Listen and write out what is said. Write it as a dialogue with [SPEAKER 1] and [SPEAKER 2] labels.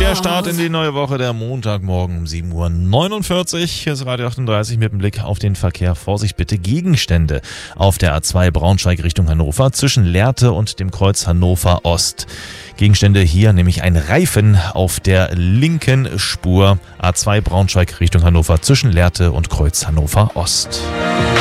[SPEAKER 1] Der Start in die neue Woche, der Montagmorgen um 7:49 Uhr. Hier ist Radio 38 mit dem Blick auf den Verkehr. Vorsicht bitte, Gegenstände auf der A2 Braunschweig Richtung Hannover zwischen Lehrte und dem Kreuz Hannover Ost. Gegenstände hier, nämlich ein Reifen auf der linken Spur A2 Braunschweig Richtung Hannover zwischen Lehrte und Kreuz Hannover Ost.